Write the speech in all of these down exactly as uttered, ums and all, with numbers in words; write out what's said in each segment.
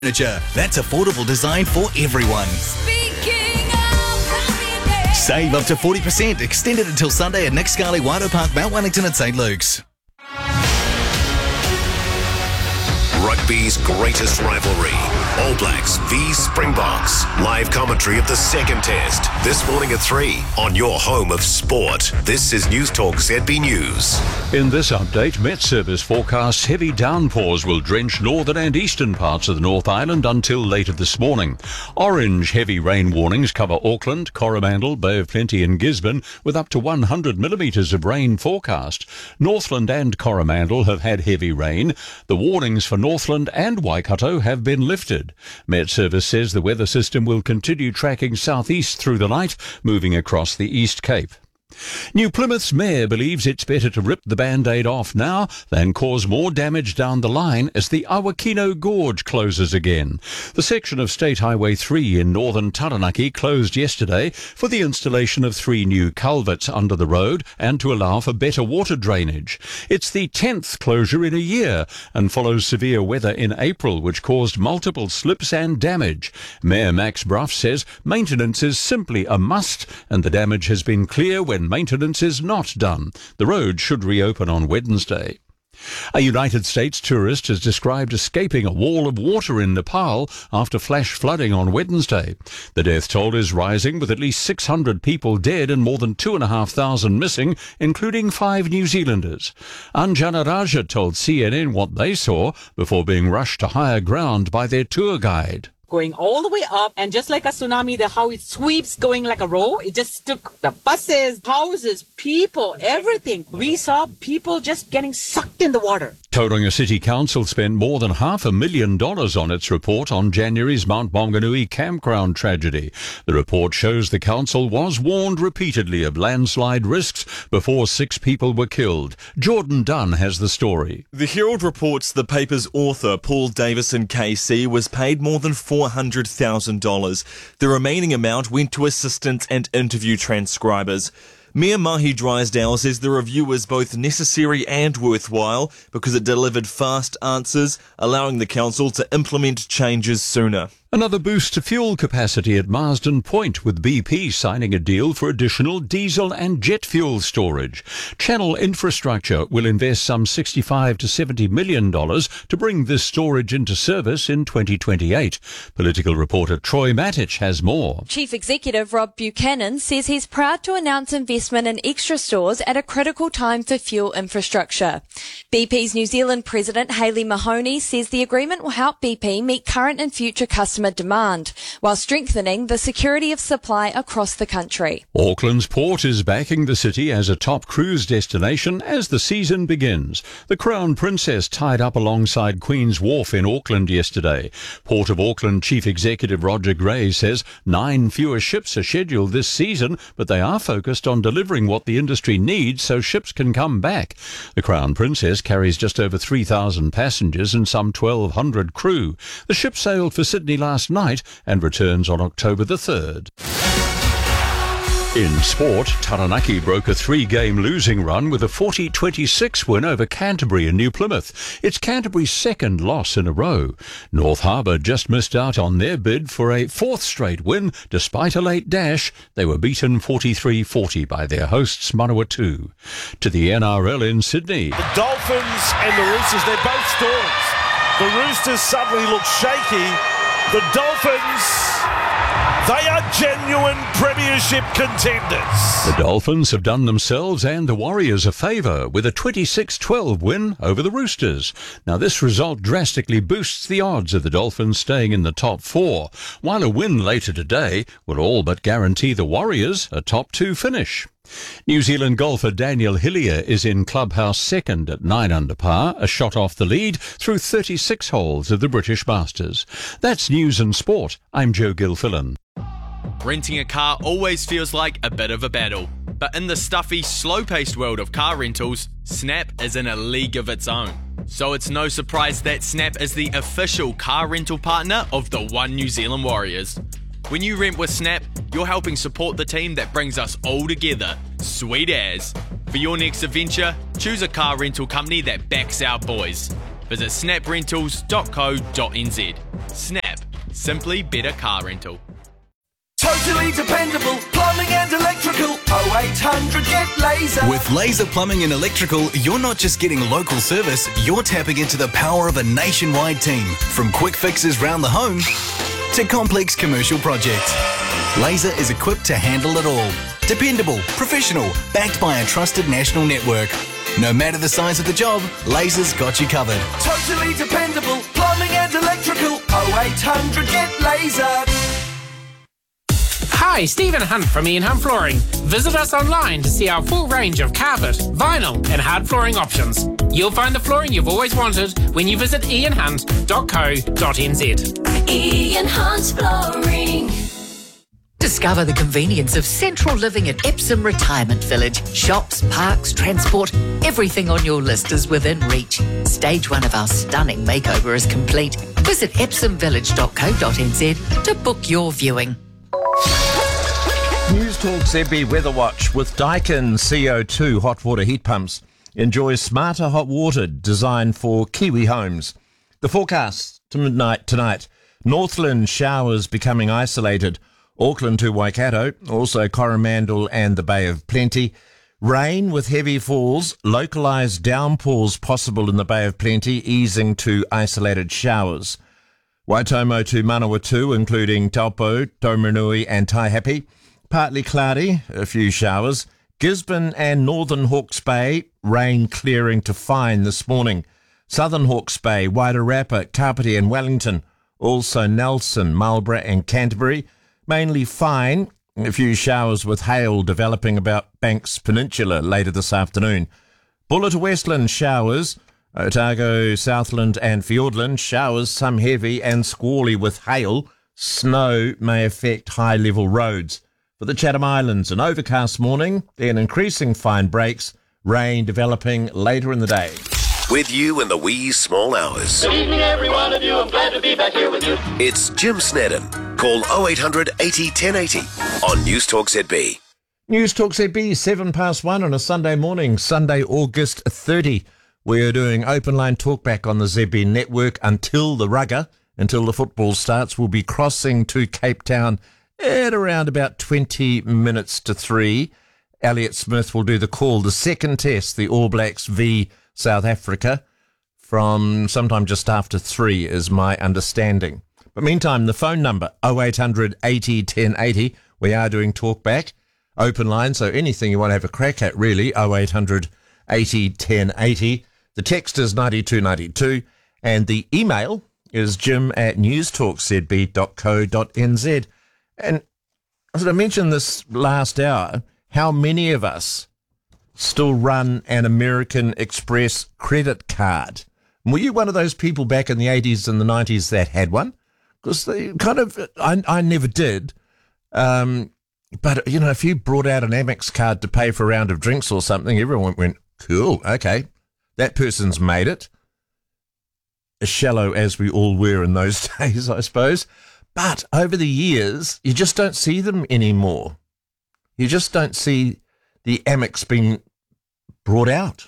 Furniture that's affordable design for everyone. Save up to forty percent, extended until Sunday at Nick Scali, Wido Park, Mount Wellington and St Luke's. Rugby's greatest rivalry. All Blacks v Springboks. Live commentary of the second test. This morning at three on your home of sport. This is News Talk Z B News. In this update, Met Service forecasts heavy downpours will drench northern and eastern parts of the North Island until later this morning. Orange heavy rain warnings cover Auckland, Coromandel, Bay of Plenty and Gisborne with up to one hundred millimetres of rain forecast. Northland and Coromandel have had heavy rain. The warnings for Northland and Waikato have been lifted. Met Service says the weather system will continue tracking southeast through the night, moving across the East Cape. New Plymouth's mayor believes it's better to rip the Band-Aid off now than cause more damage down the line as the Awakino Gorge closes again. The section of State Highway three in northern Taranaki closed yesterday for the installation of three new culverts under the road and to allow for better water drainage. It's the tenth closure in a year and follows severe weather in April, which caused multiple slips and damage. Mayor Max Bruff says maintenance is simply a must and the damage has been clear when maintenance is not done. The road should reopen on Wednesday. A United States tourist has described escaping a wall of water in Nepal after flash flooding on Wednesday. The death toll is rising, with at least six hundred people dead and more than two thousand five hundred missing, including five New Zealanders. Anjana Raja told C N N what they saw before being rushed to higher ground by their tour guide. Going all the way up, and just like a tsunami, the how it sweeps going like a roll, it just took the buses, houses, people, everything. We saw people just getting sucked in the water. Tauranga City Council spent more than half a million dollars on its report on January's Mount Maunganui campground tragedy. The report shows the council was warned repeatedly of landslide risks before six people were killed. Jordan Dunn has the story. The Herald reports the paper's author, Paul Davison K C, was paid more than four hundred thousand dollars. The remaining amount went to assistants and interview transcribers. Mayor Mahi Drysdale says the review was both necessary and worthwhile because it delivered fast answers, allowing the council to implement changes sooner. Another boost to fuel capacity at Marsden Point, with B P signing a deal for additional diesel and jet fuel storage. Channel Infrastructure will invest some sixty-five to seventy million dollars to bring this storage into service in twenty twenty-eight. Political reporter Troy Matic has more. Chief Executive Rob Buchanan says he's proud to announce investment in extra stores at a critical time for fuel infrastructure. B P's New Zealand President Hayley Mahoney says the agreement will help B P meet current and future customer demand, while strengthening the security of supply across the country. Auckland's port is backing the city as a top cruise destination as the season begins. The Crown Princess tied up alongside Queen's Wharf in Auckland yesterday. Port of Auckland Chief Executive Roger Gray says nine fewer ships are scheduled this season, but they are focused on delivering what the industry needs so ships can come back. The Crown Princess carries just over three thousand passengers and some twelve hundred crew. The ship sailed for Sydney last night and returns on October the third. In sport, Taranaki broke a three-game losing run with a forty twenty-six win over Canterbury in New Plymouth. It's Canterbury's second loss in a row. North Harbour just missed out on their bid for a fourth straight win. Despite a late dash, they were beaten forty-three forty by their hosts Manawatu. To the N R L in Sydney. The Dolphins and the Roosters, they're both storms. The Roosters suddenly look shaky. The Dolphins, they are genuine premiership contenders. The Dolphins have done themselves and the Warriors a favour with a twenty-six twelve win over the Roosters. Now, this result drastically boosts the odds of the Dolphins staying in the top four, while a win later today will all but guarantee the Warriors a top two finish. New Zealand golfer Daniel Hillier is in clubhouse second at nine under par, a shot off the lead through thirty-six holes of the British Masters. That's news and sport. I'm Joe Gilfillan. Renting a car always feels like a bit of a battle, but in the stuffy, slow-paced world of car rentals, Snap is in a league of its own. So it's no surprise that Snap is the official car rental partner of the One New Zealand Warriors. When you rent with Snap, you're helping support the team that brings us all together. Sweet as. For your next adventure, choose a car rental company that backs our boys. Visit snap rentals dot co dot n z. Snap. Simply better car rental. Totally dependable plumbing and electrical. oh eight hundred get laser. With Laser Plumbing and Electrical, you're not just getting local service, you're tapping into the power of a nationwide team. From quick fixes round the home to complex commercial projects. Laser is equipped to handle it all. Dependable, professional, backed by a trusted national network. No matter the size of the job, Laser's got you covered. Totally dependable plumbing and electrical. oh eight hundred get laser. Hi, Stephen Hunt from Ian Hunt Flooring. Visit us online to see our full range of carpet, vinyl and hard flooring options. You'll find the flooring you've always wanted when you visit ian hunt dot co dot n z. Ian Hunt Flooring. Discover the convenience of central living at Epsom Retirement Village. Shops, parks, transport, everything on your list is within reach. Stage one of our stunning makeover is complete. Visit epsom village dot co dot n z to book your viewing. News Talk Z B Weather Watch with Daikin C O two hot water heat pumps. Enjoy smarter hot water designed for Kiwi homes. The forecast to midnight tonight. Northland showers becoming isolated. Auckland to Waikato, also Coromandel and the Bay of Plenty. Rain with heavy falls, localised downpours possible in the Bay of Plenty, easing to isolated showers. Waitomo to Manawatu, including Taupo, Taumarunui and Taihape. Partly cloudy, a few showers. Gisborne and Northern Hawke's Bay, rain clearing to fine this morning. Southern Hawke's Bay, Wairarapa, Kapiti and Wellington. Also Nelson, Marlborough and Canterbury. Mainly fine, a few showers with hail developing about Banks Peninsula later this afternoon. Buller to Westland, showers. Otago, Southland and Fiordland, showers, some heavy and squally with hail. Snow may affect high-level roads. For the Chatham Islands, an overcast morning, then increasing fine breaks, rain developing later in the day. With you in the wee small hours. Good evening, every one of you. I'm glad to be back here with you. It's Jim Snedden. Call oh eight hundred eighty ten eighty on News Talk Z B. News Talk Z B, seven past one on a Sunday morning, Sunday, August thirtieth. We are doing open line talkback on the Z B network until the rugger, until the football starts. We'll be crossing to Cape Town at around about twenty minutes to three. Elliot Smith will do the call. The second test, the All Blacks v South Africa, from sometime just after three is my understanding. But meantime, the phone number, oh eight hundred eighty ten eighty. We are doing talkback, open line, so anything you want to have a crack at, really, oh eight hundred eighty ten eighty. The text is ninety-two ninety-two, and the email is jim at newstalkzb dot co dot n z. And as I mentioned this last hour, how many of us still run an American Express credit card? Were you one of those people back in the eighties and the nineties that had one? Because they kind of, I, I never did. Um, but, you know, if you brought out an Amex card to pay for a round of drinks or something, everyone went, cool, okay, that person's made it. As shallow as we all were in those days, I suppose. But over the years, you just don't see them anymore. You just don't see the Amex being brought out.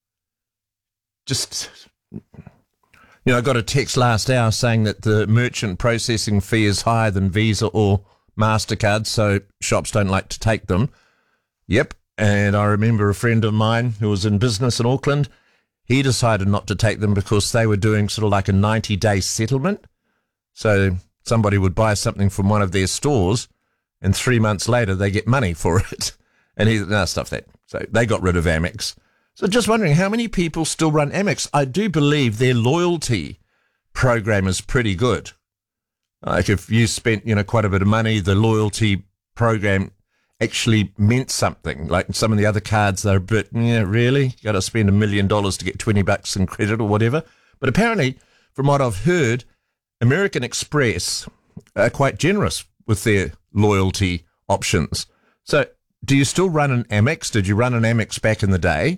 Just, you know, I got a text last hour saying that the merchant processing fee is higher than Visa or MasterCard, so shops don't like to take them. Yep, and I remember a friend of mine who was in business in Auckland, he decided not to take them because they were doing sort of like a ninety-day settlement. So somebody would buy something from one of their stores, and three months later they get money for it. And he, no, stuff that. So they got rid of Amex. So just wondering how many people still run Amex. I do believe their loyalty program is pretty good. Like if you spent, you know, quite a bit of money, the loyalty program actually meant something. Like some of the other cards, they're a bit, yeah, really? You got to spend a million dollars to get twenty bucks in credit or whatever. But apparently, from what I've heard, American Express are quite generous with their loyalty options. So do you still run an Amex? Did you run an Amex back in the day?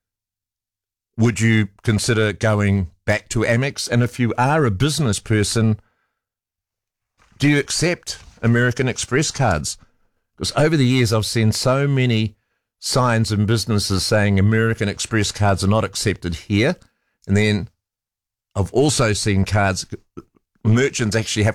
Would you consider going back to Amex? And if you are a business person, do you accept American Express cards? Because over the years, I've seen so many signs in businesses saying American Express cards are not accepted here. And then I've also seen cards, merchants actually have